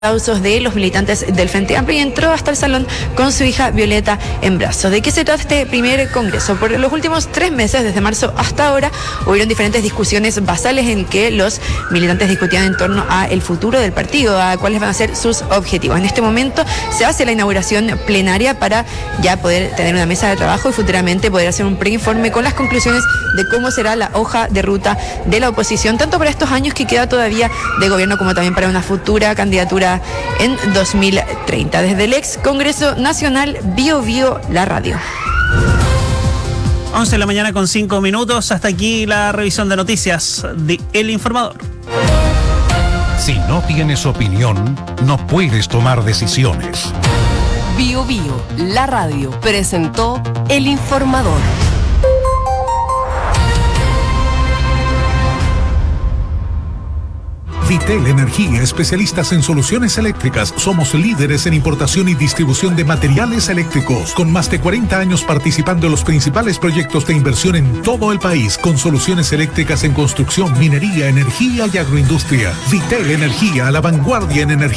aplausos de los militantes del Frente Amplio y entró hasta el salón con su hija Violeta en brazos. ¿De qué se trata este primer congreso? Por los últimos 3 meses, desde marzo hasta ahora, hubieron diferentes discusiones basales en que los militantes discutían en torno al futuro del partido, a cuáles van a ser sus objetivos. En este momento se hace la inauguración plenaria para ya poder tener una mesa de trabajo y futuramente poder hacer un preinforme con las conclusiones de cómo será la hoja de ruta de la oposición, tanto para estos años que queda todavía de gobierno como también para una futura candidatura en 2030. Desde el ex Congreso Nacional, Bio Bio, la radio. 11 de la mañana con 5 minutos. Hasta aquí la revisión de noticias de El Informador. Si no tienes opinión, no puedes tomar decisiones. Bio Bio, la radio, presentó El Informador. Vitel Energía, especialistas en soluciones eléctricas. Somos líderes en importación y distribución de materiales eléctricos, con más de 40 años participando en los principales proyectos de inversión en todo el país, con soluciones eléctricas en construcción, minería, energía y agroindustria. Vitel Energía, a la vanguardia en energía.